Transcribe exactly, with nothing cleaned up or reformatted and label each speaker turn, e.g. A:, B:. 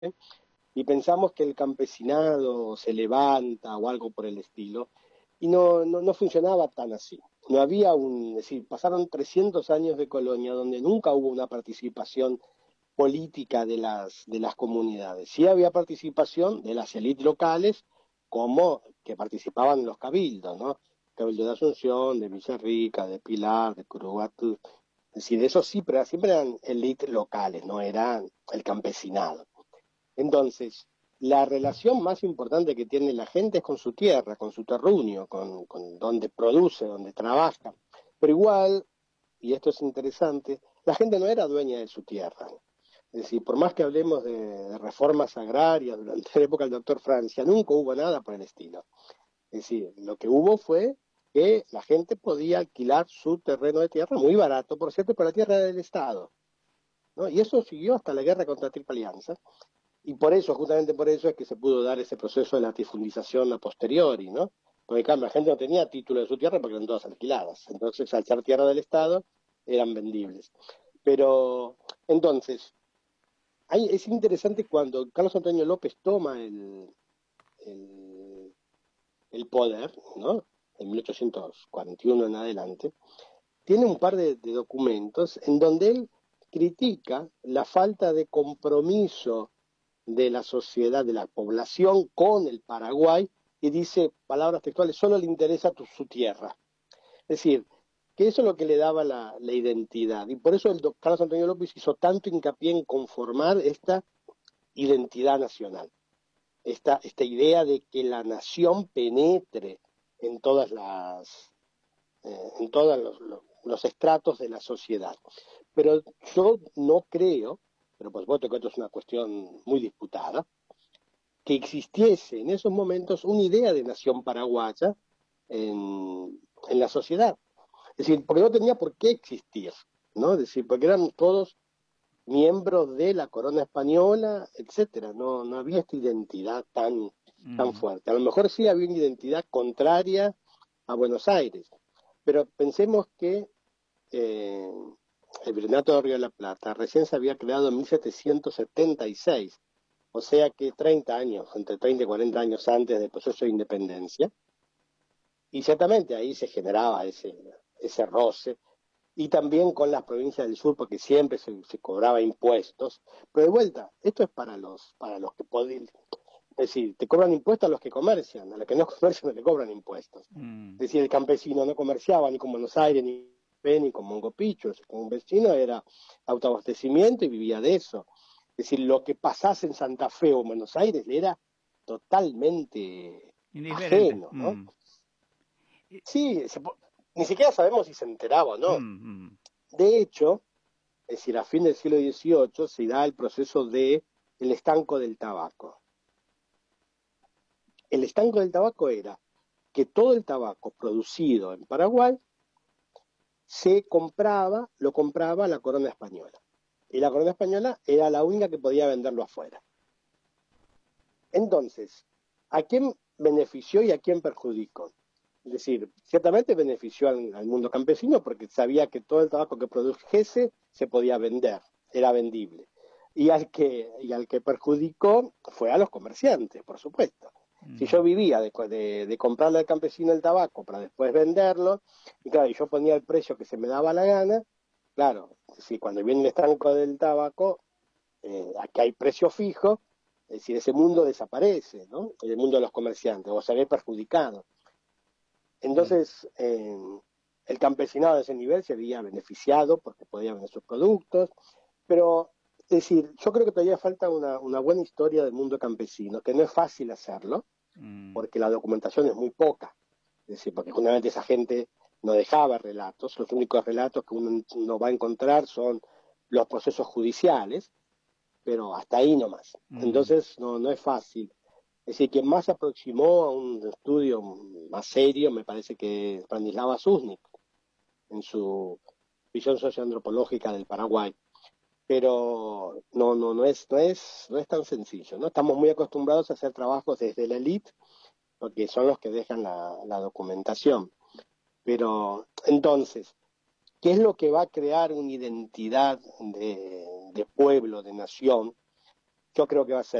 A: y pensamos que el campesinado se levanta o algo por el estilo, y no, no, no funcionaba tan así. No había un, es decir, pasaron trescientos años de colonia donde nunca hubo una participación política de las, de las comunidades. Sí había participación de las élites locales, como que participaban en los cabildos, ¿no? Cabildo de Asunción, de Villarrica, de Pilar, de Curuguatú. Es decir, eso sí, pero siempre eran élites locales, no eran el campesinado. Entonces, la relación más importante que tiene la gente es con su tierra, con su terruño, con, con donde produce, donde trabaja. Pero igual, y esto es interesante, la gente no era dueña de su tierra. Es decir, por más que hablemos de, de reformas agrarias durante la época del doctor Francia, nunca hubo nada por el estilo. Es decir, lo que hubo fue que la gente podía alquilar su terreno de tierra, muy barato, por cierto, pero la tierra era del Estado, ¿no? Y eso siguió hasta la guerra contra la Triple Alianza. Y por eso, justamente por eso, es que se pudo dar ese proceso de latifundización a posteriori, ¿no? Porque, claro, la gente no tenía título de su tierra porque eran todas alquiladas. Entonces, al ser tierra del Estado, eran vendibles. Pero, entonces, hay, es interesante cuando Carlos Antonio López toma el, el, el poder, ¿no? En mil ochocientos cuarenta y uno en adelante, tiene un par de, de documentos en donde él critica la falta de compromiso de la sociedad, de la población con el Paraguay, y dice, palabras textuales, solo le interesa tu, su tierra. Es decir, que eso es lo que le daba la, la identidad. Y por eso el doctor Carlos Antonio López hizo tanto hincapié en conformar esta identidad nacional, esta, esta idea de que la nación penetre en todas las, eh, en todos los, los, los estratos de la sociedad. Pero yo no creo, pero por supuesto que esto es una cuestión muy disputada, que existiese en esos momentos una idea de nación paraguaya en, en la sociedad. Es decir, porque no tenía por qué existir, ¿no? Es decir, porque eran todos miembros de la corona española, etcétera. No, no había esta identidad tan, tan
B: Mm.
A: fuerte. A lo mejor sí había una identidad contraria a Buenos Aires, pero pensemos que eh, el Virreinato de Río de la Plata recién se había creado en mil setecientos setenta y seis, o sea que treinta años, entre treinta y cuarenta años antes del proceso de independencia, y ciertamente ahí se generaba ese, ese roce, y también con las provincias del sur, porque siempre se, se cobraba impuestos, pero de vuelta, esto es para los, para los que pueden, es decir, te cobran impuestos a los que comercian, a los que no comercian no te cobran impuestos. Es
B: Mm.
A: decir, el campesino no comerciaba ni con Buenos Aires, ni, ni con Mongo Picho, con un vecino era autoabastecimiento y vivía de eso. Es decir, lo que pasase en Santa Fe o en Buenos Aires le era totalmente
B: Indiferente.
A: ajeno, ¿no?
B: Mm. Y-
A: Sí, se, ni siquiera sabemos si se enteraba o no.
B: mm, mm.
A: De hecho, es decir, a fin del siglo dieciocho se da el proceso de el estanco del tabaco. El estanco del tabaco era que todo el tabaco producido en Paraguay se compraba, lo compraba la corona española. Y la corona española era la única que podía venderlo afuera. Entonces, ¿a quién benefició y a quién perjudicó? Es decir, ciertamente benefició al, al mundo campesino porque sabía que todo el tabaco que produjese se podía vender, era vendible. Y al que, y al que perjudicó fue a los comerciantes, por supuesto. Si yo
B: Mm.
A: vivía de, de, de comprarle al campesino el tabaco para después venderlo, y claro, y yo ponía el precio que se me daba la gana, claro, si cuando viene el estanco del tabaco, eh, aquí hay precio fijo, es decir, ese mundo desaparece, ¿no? El mundo de los comerciantes, o se ve perjudicado.
B: Mm.
A: Entonces, eh, el campesinado de ese nivel se había beneficiado porque podía vender sus productos, pero, es decir, yo creo que todavía falta una, una buena historia del mundo campesino, que no es fácil hacerlo,
B: Mm.
A: porque la documentación es muy poca, es decir, porque justamente esa gente no dejaba relatos, los únicos relatos que uno, uno va a encontrar son los procesos judiciales, pero hasta ahí nomás.
B: Mm.
A: Entonces, no, no es fácil. Es decir, quien más se aproximó a un estudio más serio me parece que es Branislava Susnik, en su visión socioantropológica del Paraguay. Pero no, no, no es, no es, no es tan sencillo, ¿no? Estamos muy acostumbrados a hacer trabajos desde la élite, porque son los que dejan la, la documentación. Pero entonces, ¿qué es lo que va a crear una identidad de, de pueblo, de nación? yo creo que va a ser